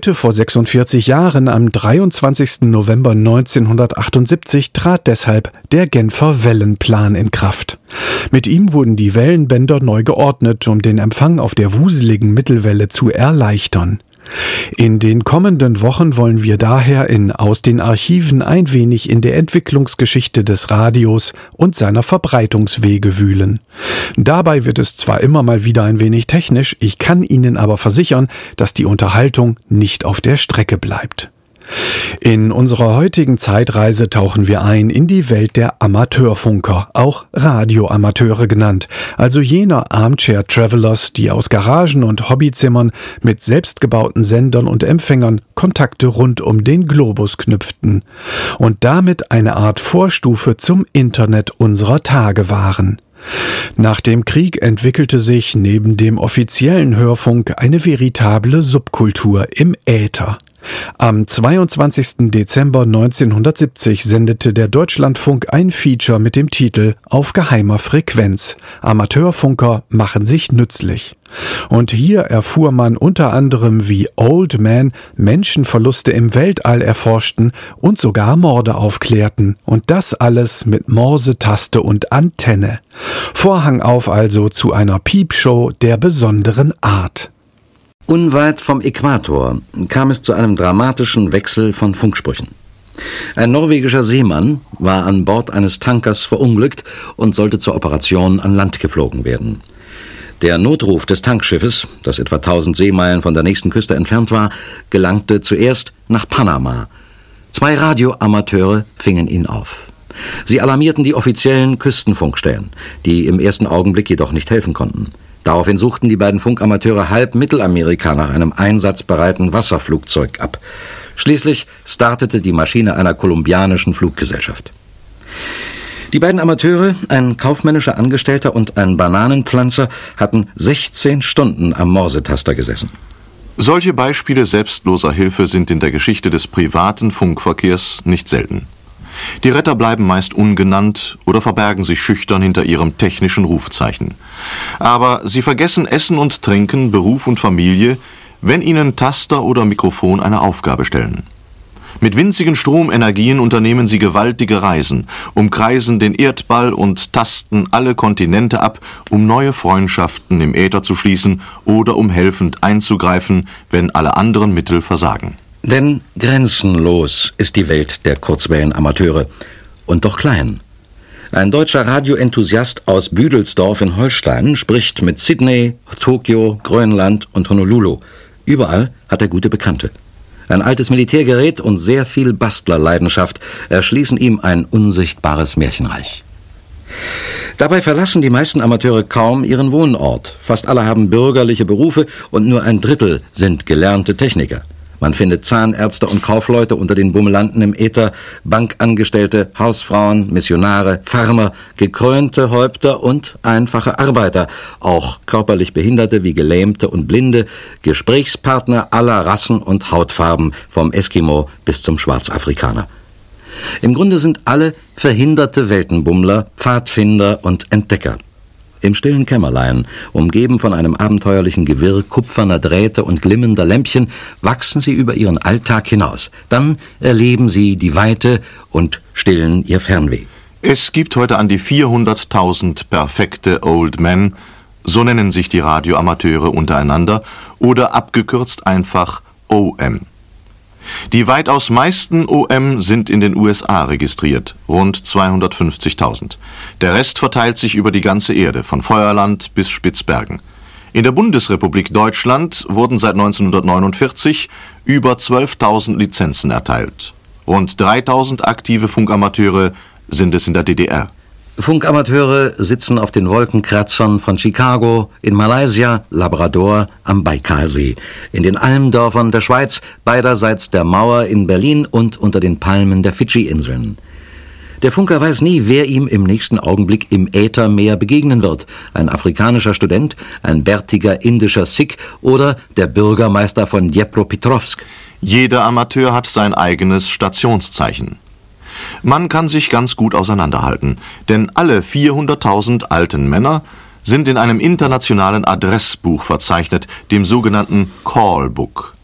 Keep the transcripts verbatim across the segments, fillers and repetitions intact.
Heute vor sechsundvierzig Jahren, am dreiundzwanzigsten November neunzehnhundertachtundsiebzig, trat deshalb der Genfer Wellenplan in Kraft. Mit ihm wurden die Wellenbänder neu geordnet, um den Empfang auf der wuseligen Mittelwelle zu erleichtern. In den kommenden Wochen wollen wir daher in Aus den Archiven ein wenig in der Entwicklungsgeschichte des Radios und seiner Verbreitungswege wühlen. Dabei wird es zwar immer mal wieder ein wenig technisch, ich kann Ihnen aber versichern, dass die Unterhaltung nicht auf der Strecke bleibt. In unserer heutigen Zeitreise tauchen wir ein in die Welt der Amateurfunker, auch Radioamateure genannt, also jener Armchair-Travelers, die aus Garagen und Hobbyzimmern mit selbstgebauten Sendern und Empfängern Kontakte rund um den Globus knüpften und damit eine Art Vorstufe zum Internet unserer Tage waren. Nach dem Krieg entwickelte sich neben dem offiziellen Hörfunk eine veritable Subkultur im Äther. Am zweiundzwanzigsten Dezember neunzehnhundertsiebzig sendete der Deutschlandfunk ein Feature mit dem Titel »Auf geheimer Frequenz. Amateurfunker machen sich nützlich«. Und hier erfuhr man unter anderem, wie Old Man Menschenverluste im Weltall erforschten und sogar Morde aufklärten. Und das alles mit Morsetaste und Antenne. Vorhang auf also zu einer Piepshow der besonderen Art. Unweit vom Äquator kam es zu einem dramatischen Wechsel von Funksprüchen. Ein norwegischer Seemann war an Bord eines Tankers verunglückt und sollte zur Operation an Land geflogen werden. Der Notruf des Tankschiffes, das etwa tausend Seemeilen von der nächsten Küste entfernt war, gelangte zuerst nach Panama. Zwei Radioamateure fingen ihn auf. Sie alarmierten die offiziellen Küstenfunkstellen, die im ersten Augenblick jedoch nicht helfen konnten. Daraufhin suchten die beiden Funkamateure halb Mittelamerika nach einem einsatzbereiten Wasserflugzeug ab. Schließlich startete die Maschine einer kolumbianischen Fluggesellschaft. Die beiden Amateure, ein kaufmännischer Angestellter und ein Bananenpflanzer, hatten sechzehn Stunden am Morsetaster gesessen. Solche Beispiele selbstloser Hilfe sind in der Geschichte des privaten Funkverkehrs nicht selten. Die Retter bleiben meist ungenannt oder verbergen sich schüchtern hinter ihrem technischen Rufzeichen. Aber sie vergessen Essen und Trinken, Beruf und Familie, wenn ihnen Taster oder Mikrofon eine Aufgabe stellen. Mit winzigen Stromenergien unternehmen sie gewaltige Reisen, umkreisen den Erdball und tasten alle Kontinente ab, um neue Freundschaften im Äther zu schließen oder um helfend einzugreifen, wenn alle anderen Mittel versagen. Denn grenzenlos ist die Welt der Kurzwellenamateure und doch klein. Ein deutscher Radioenthusiast aus Büdelsdorf in Holstein spricht mit Sydney, Tokio, Grönland und Honolulu. Überall hat er gute Bekannte. Ein altes Militärgerät und sehr viel Bastlerleidenschaft erschließen ihm ein unsichtbares Märchenreich. Dabei verlassen die meisten Amateure kaum ihren Wohnort. Fast alle haben bürgerliche Berufe und nur ein Drittel sind gelernte Techniker. Man findet Zahnärzte und Kaufleute unter den Bummelanten im Äther, Bankangestellte, Hausfrauen, Missionare, Farmer, gekrönte Häupter und einfache Arbeiter, auch körperlich Behinderte wie Gelähmte und Blinde, Gesprächspartner aller Rassen und Hautfarben, vom Eskimo bis zum Schwarzafrikaner. Im Grunde sind alle verhinderte Weltenbummler, Pfadfinder und Entdecker. Im stillen Kämmerlein, umgeben von einem abenteuerlichen Gewirr kupferner Drähte und glimmender Lämpchen, wachsen sie über ihren Alltag hinaus. Dann erleben sie die Weite und stillen ihr Fernweh. Es gibt heute an die vierhunderttausend perfekte Old Men, so nennen sich die Radioamateure untereinander, oder abgekürzt einfach O M. Die weitaus meisten O M sind in den U S A registriert, rund zweihundertfünfzigtausend. Der Rest verteilt sich über die ganze Erde, von Feuerland bis Spitzbergen. In der Bundesrepublik Deutschland wurden seit neunzehnhundertneunundvierzig über zwölftausend Lizenzen erteilt. Rund dreitausend aktive Funkamateure sind es in der D D R. Funkamateure sitzen auf den Wolkenkratzern von Chicago, in Malaysia, Labrador, am Baikalsee, in den Almdörfern der Schweiz, beiderseits der Mauer in Berlin und unter den Palmen der Fidschi-Inseln. Der Funker weiß nie, wer ihm im nächsten Augenblick im Äthermeer begegnen wird. Ein afrikanischer Student, ein bärtiger indischer Sikh oder der Bürgermeister von Dnepropetrovsk. Jeder Amateur hat sein eigenes Stationszeichen. Man kann sich ganz gut auseinanderhalten, denn alle vierhunderttausend alten Männer sind in einem internationalen Adressbuch verzeichnet, dem sogenannten Callbook.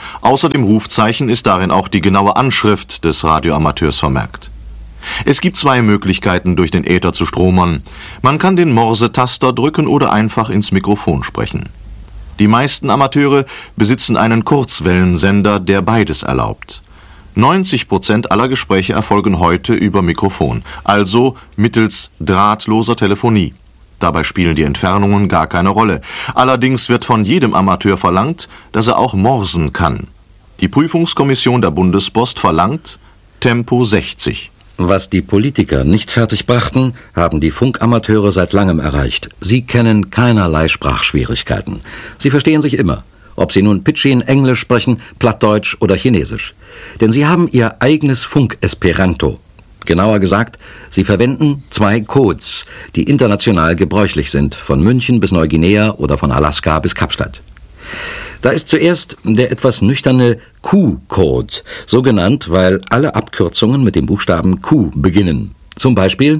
Außer dem Rufzeichen ist darin auch die genaue Anschrift des Radioamateurs vermerkt. Es gibt zwei Möglichkeiten, durch den Äther zu stromern. Man kann den Morsetaster drücken oder einfach ins Mikrofon sprechen. Die meisten Amateure besitzen einen Kurzwellensender, der beides erlaubt. neunzig Prozent aller Gespräche erfolgen heute über Mikrofon, also mittels drahtloser Telefonie. Dabei spielen die Entfernungen gar keine Rolle. Allerdings wird von jedem Amateur verlangt, dass er auch morsen kann. Die Prüfungskommission der Bundespost verlangt Tempo sechzig. Was die Politiker nicht fertig brachten, haben die Funkamateure seit langem erreicht. Sie kennen keinerlei Sprachschwierigkeiten. Sie verstehen sich immer, ob sie nun Pidgin, Englisch sprechen, Plattdeutsch oder Chinesisch. Denn sie haben ihr eigenes Funk-Esperanto. Genauer gesagt, sie verwenden zwei Codes, die international gebräuchlich sind, von München bis Neuguinea oder von Alaska bis Kapstadt. Da ist zuerst der etwas nüchterne Q-Code, so genannt, weil alle Abkürzungen mit dem Buchstaben Q beginnen. Zum Beispiel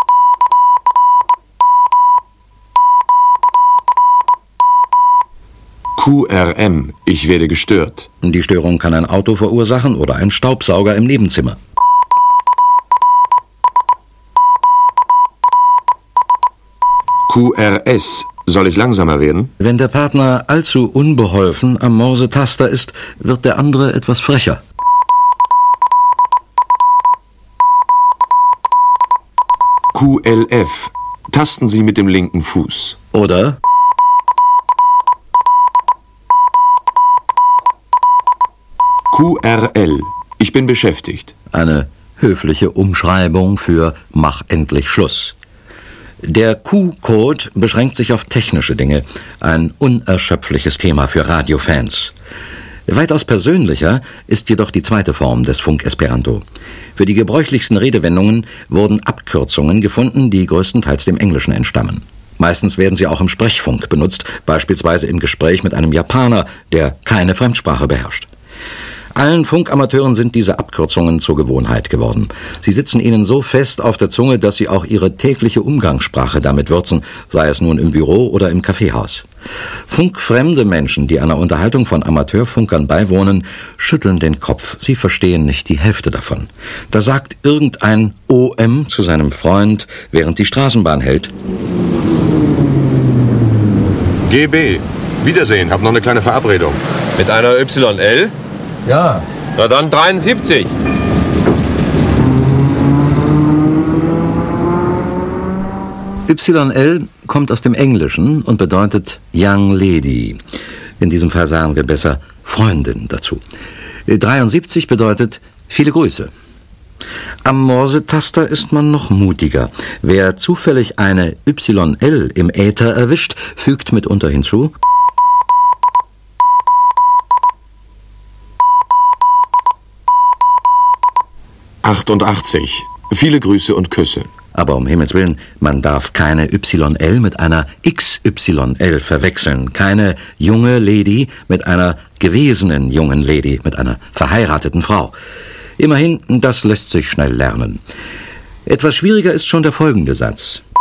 Q R M, ich werde gestört. Die Störung kann ein Auto verursachen oder ein Staubsauger im Nebenzimmer. Q R S, soll ich langsamer werden? Wenn der Partner allzu unbeholfen am Morsetaster ist, wird der andere etwas frecher. Q L F, tasten Sie mit dem linken Fuß. Oder Q R L, ich bin beschäftigt. eine höfliche Umschreibung für Mach endlich Schluss. Der Q-Code beschränkt sich auf technische Dinge, ein unerschöpfliches Thema für Radiofans. Weitaus persönlicher ist jedoch die zweite Form des Funk-Esperanto. Für die gebräuchlichsten Redewendungen wurden Abkürzungen gefunden, die größtenteils dem Englischen entstammen. Meistens werden sie auch im Sprechfunk benutzt, beispielsweise im Gespräch mit einem Japaner, der keine Fremdsprache beherrscht. Allen Funkamateuren sind diese Abkürzungen zur Gewohnheit geworden. Sie sitzen ihnen so fest auf der Zunge, dass sie auch ihre tägliche Umgangssprache damit würzen, sei es nun im Büro oder im Kaffeehaus. Funkfremde Menschen, die einer Unterhaltung von Amateurfunkern beiwohnen, schütteln den Kopf. Sie verstehen nicht die Hälfte davon. Da sagt irgendein O M zu seinem Freund, während die Straßenbahn hält: G B, Wiedersehen, hab noch eine kleine Verabredung. Mit einer Y L? Ja. Na dann dreiundsiebzig. Y L kommt aus dem Englischen und bedeutet Young Lady. In diesem Fall sagen wir besser Freundin dazu. dreiundsiebzig bedeutet viele Grüße. Am Morsetaster ist man noch mutiger. Wer zufällig eine Y L im Äther erwischt, fügt mitunter hinzu: achtundachtzig, viele Grüße und Küsse. Aber um Himmels Willen, man darf keine Y L mit einer X Y L verwechseln. Keine junge Lady mit einer gewesenen jungen Lady, mit einer verheirateten Frau. Immerhin, das lässt sich schnell lernen. Etwas schwieriger ist schon der folgende Satz.